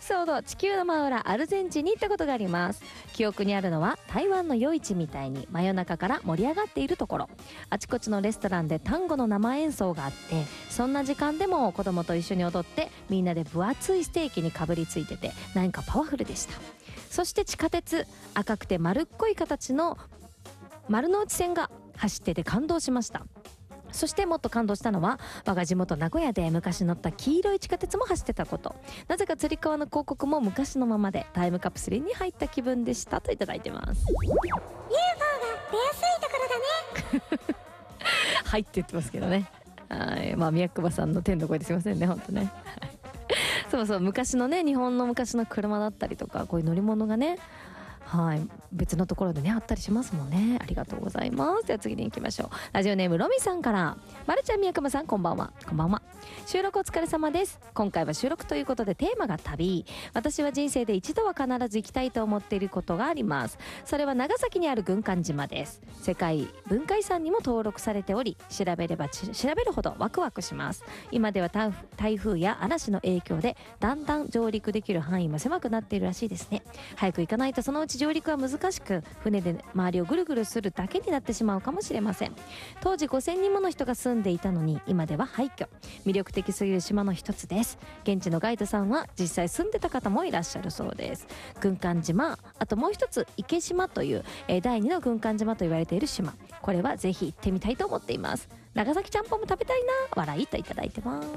ピソード、地球の真裏アルゼンチンに行ったことがあります。記憶にあるのは台湾の夜市みたいに真夜中から盛り上がっているところ、あちこちのレストランで単語の生演奏があって、そんな時間でも子供と一緒に踊ってみんなで分厚いステーキにかぶりついてて、なんかパワフルでした。そして地下鉄、赤くて丸っこい形の丸ノ内線が走ってて感動しました。そしてもっと感動したのは、我が地元名古屋で昔乗った黄色い地下鉄も走ってたこと。なぜかつり革の広告も昔のままでタイムカプセルに入った気分でした、といただいてます。 UFO が出やすいところだね入って言ってますけどね。はい、まあ宮久保さんの天の声ですいませんね、本当ね。そうそう、昔のね、日本の昔の車だったりとか、こういう乗り物がね、はい、別のところでねあったりしますもんね。ありがとうございます。では次に行きましょう。ラジオネームロミさんから、まるちゃん、宮久保さん、こんばんは。こんばんは。収録お疲れ様です。今回は収録ということでテーマが旅。私は人生で一度は必ず行きたいと思っていることがあります。それは長崎にある軍艦島です。世界文化遺産にも登録されており、調べれば調べるほどワクワクします。今では台風や嵐の影響でだんだん上陸できる範囲も狭くなっているらしいですね。早く行かないとそのうち上陸は難しく、船で周りをぐるぐるするだけになってしまうかもしれません。当時5000人もの人が住んでいたのに、今では廃墟。魅力的すぎる島の一つです。現地のガイドさんは実際住んでた方もいらっしゃるそうです。軍艦島、あともう一つ池島という、第2の軍艦島と言われている島、これはぜひ行ってみたいと思っています。長崎ちゃんぽんも食べたいな、笑いといただいてます。 じゃあ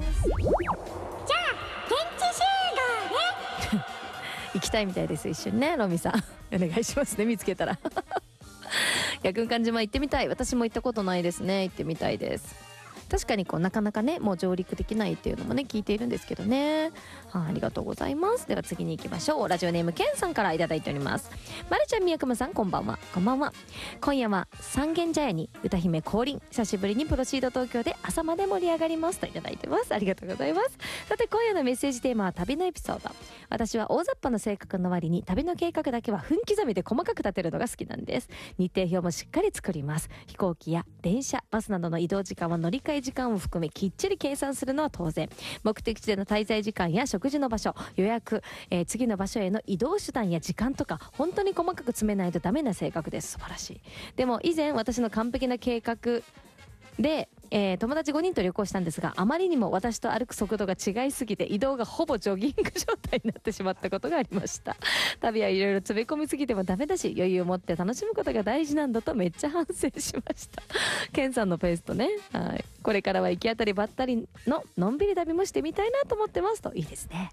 現地集合ね行きたいみたいです、一緒にね。ロミさんお願いしますね、見つけたら。いや、軍艦島行ってみたい。私も行ったことないですね。行ってみたいです。確かにこうなかなかね、もう上陸できないっていうのもね聞いているんですけどね。ありがとうございます。では次に行きましょう。ラジオネームケンさんからいただいております。まるちゃん、宮久保さん、こんばんは。こんばんは。今夜は三軒茶屋に歌姫降臨。久しぶりにプロシード東京で朝まで盛り上がります、といただいてます。ありがとうございます。さて今夜のメッセージテーマは旅のエピソード。私は大雑把な性格の割に旅の計画だけは分刻みで細かく立てるのが好きなんです。日程表もしっかり作ります。飛行機や電車、バスなどの移動時間は乗り換え時間を含めきっちり計算するのは当然。目的地での滞在時間や食事の場所、予約、次の場所への移動手段や時間とか本当に細かく詰めないとダメな性格です。素晴らしい。でも以前私の完璧な計画で、友達5人と旅行したんですが、あまりにも私と歩く速度が違いすぎて移動がほぼジョギング状態になってしまったことがありました。旅はいろいろ詰め込みすぎてもダメだし、余裕を持って楽しむことが大事なんだとめっちゃ反省しました。ケンさんのペースとね、はい、これからは行き当たりばったりののんびり旅もしてみたいなと思ってますと。いいですね。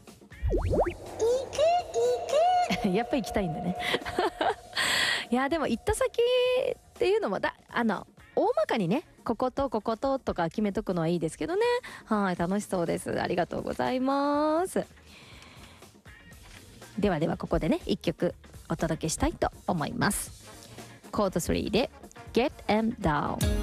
行くやっぱ行きたいんだね。いやでも行った先っていうのも大まかにね、こことここととか決めとくのはいいですけどね。はい、楽しそうです。ありがとうございます。ではではここでね、一曲お届けしたいと思います。コード3で Get Em Down。